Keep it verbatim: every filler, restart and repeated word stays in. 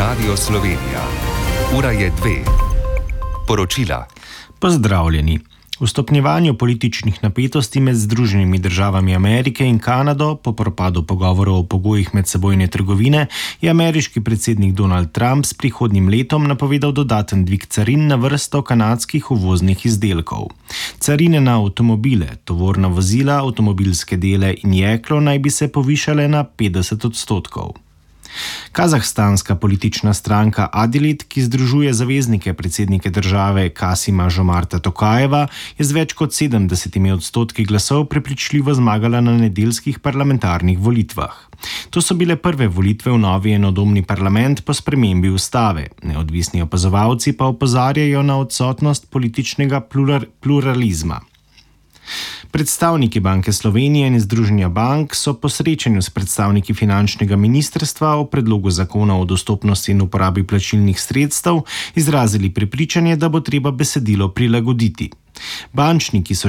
Radio Slovenija. Ura je dve. Poročila. Pozdravljeni. V stopnjevanju političnih napetosti med Združenimi državami Amerike in Kanado po propadu pogovorov o pogojih medsebojne trgovine je ameriški predsednik Donald Trump s prihodnjim letom napovedal dodaten dvig carin na vrsto kanadskih uvoznih izdelkov. Carine na avtomobile, tovorna vozila, avtomobilske dele in jeklo naj bi se povišale na petdeset odstotkov. Kazahstanska politična stranka Adilit, ki združuje zaveznike predsednike države Kasima Žomarta Tokajeva, je z več kot sedemdesetimi odstotki glasov prepričljivo zmagala na nedeljskih parlamentarnih volitvah. To so bile prve volitve v novi enodomni parlament po spremembi ustave. Neodvisni opazovalci pa opozarjajo na odsotnost političnega plural, pluralizma. Predstavniki Banke Slovenije in Združenja bank so po srečanju s predstavniki finančnega ministrstva o predlogu zakona o dostopnosti in uporabi plačilnih sredstev izrazili prepričanje, da bo treba besedilo prilagoditi. Bančniki so